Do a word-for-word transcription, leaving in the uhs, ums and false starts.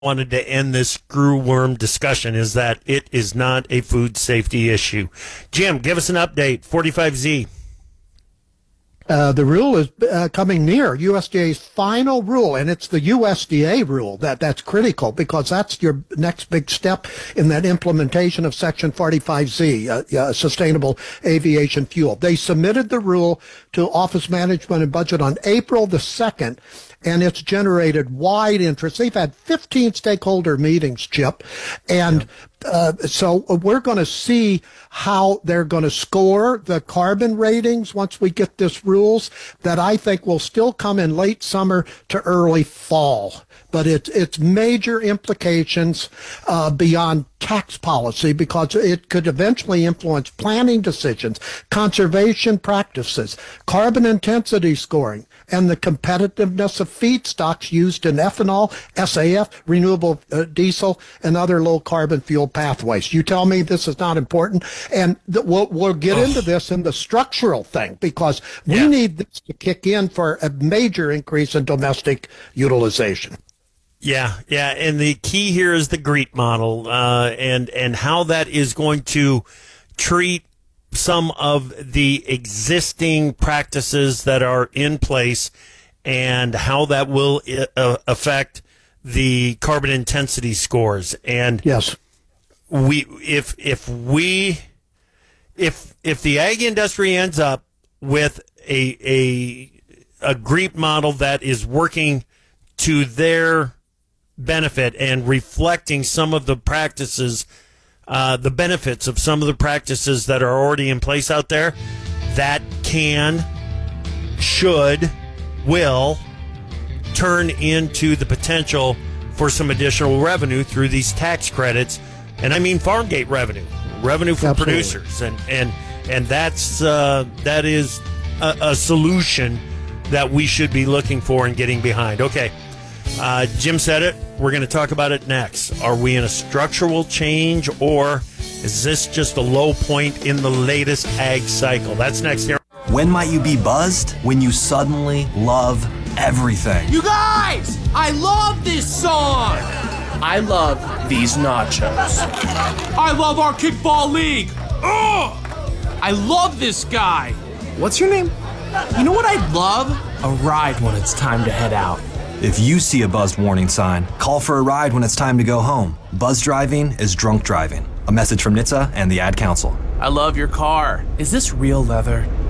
wanted to end this screwworm discussion is that it is not a food safety issue. Jim, give us an update. forty-five Z. Uh, the rule is uh, coming near, U S D A's final rule, and it's the U S D A rule that, that's critical because that's your next big step in that implementation of Section forty-five Z, uh, uh, Sustainable Aviation Fuel. They submitted the rule to Office Management and Budget on April the second, and it's generated wide interest. They've had fifteen stakeholder meetings, Chip, and uh, so we're going to see how they're going to score the carbon ratings once we get this rules that I think will still come in late summer to early fall. But it's it's major implications uh, beyond tax policy because it could eventually influence planning decisions, conservation practices, carbon intensity scoring, and the competitiveness of feedstocks used in ethanol, S A F, renewable uh, diesel, and other low-carbon fuel pathways. You tell me this is not important, and th- we'll, we'll get oh. into this in the structural thing because we yeah. need this to kick in for a major increase in domestic utilization. Yeah, yeah, and the key here is the GREET model, uh, and and how that is going to treat some of the existing practices that are in place, and how that will uh, affect the carbon intensity scores. And yes, we if if we if if the ag industry ends up with a a a GREET model that is working to their benefit and reflecting some of the practices, uh, the benefits of some of the practices that are already in place out there, that can, should, will turn into the potential for some additional revenue through these tax credits. And I mean farm gate revenue, revenue for Absolutely. producers. And, and, and that's, uh, that is a, a solution that we should be looking for and getting behind. Okay. Uh, Jim said it. We're going to talk about it next. Are we in a structural change, or is this just a low point in the latest ag cycle? That's next here. When might you be buzzed? When you suddenly love everything. You guys, I love this song. I love these nachos. I love our kickball league. Ugh! I love this guy. What's your name? You know what I'd love? A ride when it's time to head out. If you see a buzzed warning sign, call for a ride when it's time to go home. Buzz driving is drunk driving. A message from N H T S A and the Ad Council. I love your car. Is this real leather?